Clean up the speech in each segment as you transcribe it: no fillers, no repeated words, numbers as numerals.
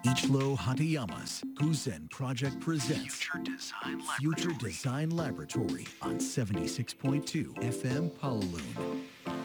Ichiro Hatayama's Guzen Project presents Future Design Laboratory on 76.2 FM Palaloon.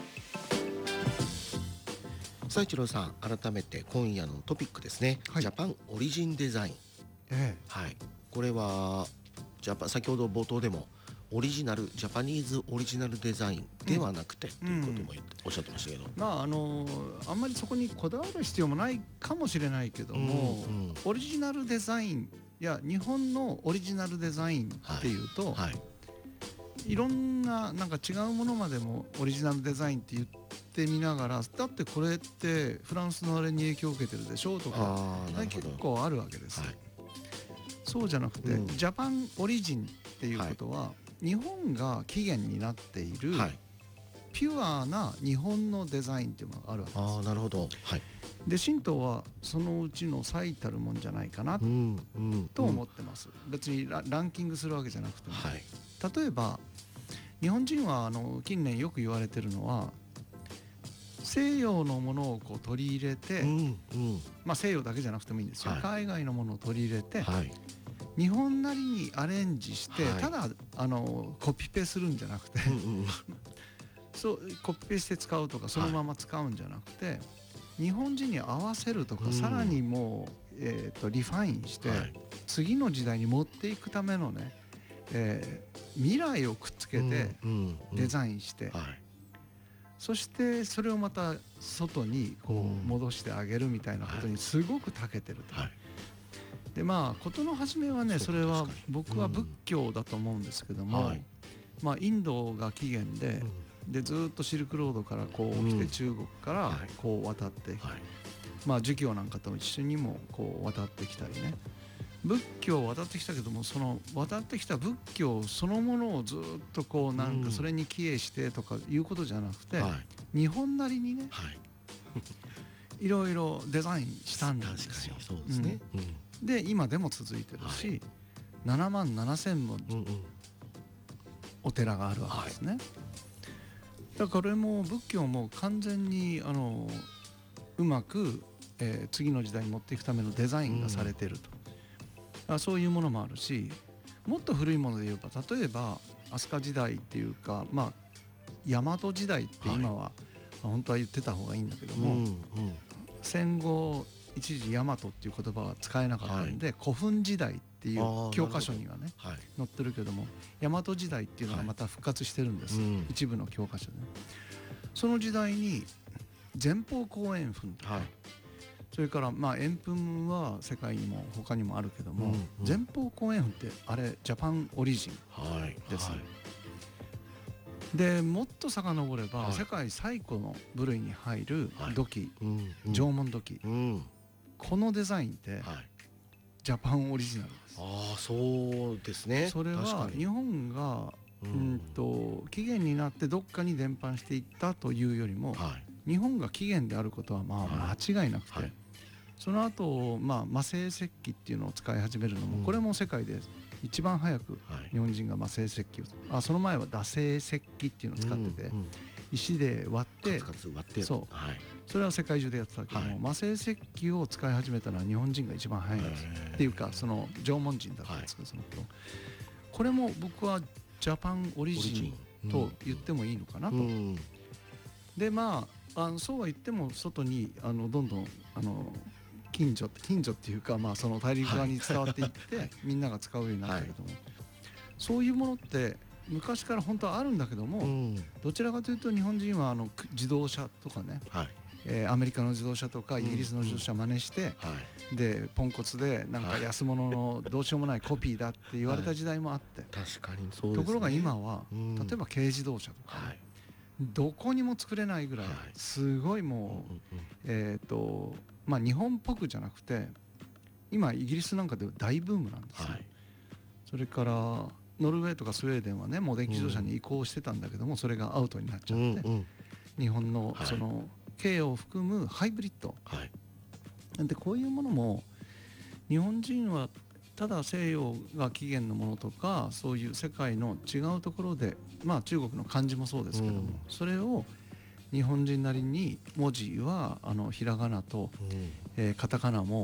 さあ一郎さん、改めて今夜のトピックですね、 はい、 ジャパンオリジンデザイン、はい、これは先ほど冒頭でもオリジナルジャパニーズオリジナルデザインではなくて、ということもおっしゃってましたけど、 あんまりそこにこだわる必要もないかもしれないけども、オリジナルデザインや日本のオリジナルデザインっていうと、いろんななんか違うものまでもオリジナルデザインって言ってみながら、だってこれってフランスのあれに影響を受けてるでしょうとか結構あるわけです、そうじゃなくて、ジャパンオリジンっていうことは、日本が起源になっている、ピュアな日本のデザインっていうものがあるわけです。 なるほど、 で神道はそのうちの最たるもんじゃないかなと思ってます。別にランキングするわけじゃなくても、例えば日本人は近年よく言われてるのは、西洋のものをこう取り入れて、西洋だけじゃなくてもいいんですよ、海外のものを取り入れて、日本なりにアレンジして、ただコピペするんじゃなくてそうコピペして使うとかそのまま使うんじゃなくて、日本人に合わせるとか、さらにもう、リファインして、次の時代に持っていくためのね、未来をくっつけてデザインして、そしてそれをまた外にこう戻してあげるみたいなことにすごく長けてると。で事の始めはね、それは僕は仏教だと思うんですけども、インドが起源で、ずっとシルクロードからこう来て、中国からこう渡って、儒教なんかと一緒にもこう渡ってきたりね、仏教を渡ってきたけども、その渡ってきた仏教そのものをずっとこうなんかそれに帰依してとかいうことじゃなくて、日本なりにね、いろいろデザインしたんですよ。 そうですね。 で今でも続いてるし、7万7千もお寺があるわけですね。だからこれも仏教も完全にうまく、次の時代に持っていくためのデザインがされてると、そういうものもあるし、もっと古いもので言えば、例えば飛鳥時代っていうか、大和時代って今は、本当は言ってた方がいいんだけども、戦後一時大和っていう言葉は使えなかったんで、古墳時代っていう教科書にはね載ってるけども、大和時代っていうのがまた復活してるんです、一部の教科書でね。その時代に前方後円墳とか、それから円墳は世界にも他にもあるけども、前方後円墳ってあれジャパンオリジンですね。でもっと遡れば、世界最古の部類に入る土器、縄文土器、このデザインってジャパンオリジナルです。 そうですね。 それは日本が起源になってどっかに伝播していったというよりも、日本が起源であることは間違いなくて、その後魔性石器っていうのを使い始めるのも、これも世界で一番早く日本人が魔性石器を、その前は打製石器っていうのを使ってて、石で割ってそれは世界中でやってたけども、魔性石器を使い始めたのは日本人が一番早いんですっていうか、その縄文人だったんですけど、その頃これも僕はジャパンオリジンと言ってもいいのかなと。でそうは言っても外にどんどん近所っていうか、その大陸側に伝わっていってみんなが使うようになったけども、そういうものって昔から本当はあるんだけども、どちらかというと日本人は自動車とかね、アメリカの自動車とかイギリスの自動車真似して、でポンコツでなんか安物のどうしようもないコピーだって言われた時代もあって、 確かにそうですね。 ところが今は、例えば軽自動車とか、どこにも作れないぐらいすごいもう日本っぽくじゃなくて、今イギリスなんかで大ブームなんですよ。それからノルウェーとかスウェーデンはね、もう電気自動車に移行してたんだけども、それがアウトになっちゃって、日本のその軽を含むハイブリッド、でこういうものも日本人はただ西洋が起源のものとか、そういう世界の違うところで、中国の漢字もそうですけども、それを日本人なりに文字はひらがなと、カタカナも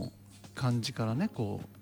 感じからねこう